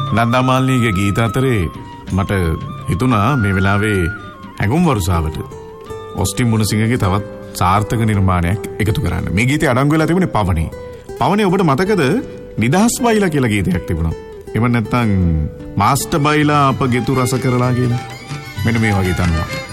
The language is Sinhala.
නන්දාමාලිනීගේ ගීත අතරේ මට හිතුණා මේ වෙලාවේ හැඟුම් වරුසාවට ඔස්ටින් මුණසිංහගේ තවත් සාර්ථක නිර්මාණයක් එකතු කරන්න. මේ ගීතේ අඩංගු වෙලා තිබුණේ පවනේ. පවනේ ඔබට මතකද නිදහස් බයිලා කියලා ගීතයක් තිබුණා. එහෙම නැත්නම් මාස්ටර් බයිලා අප ගෙතු රස කරලා කියලා. මෙන්න මේ වගේ තනුවක්.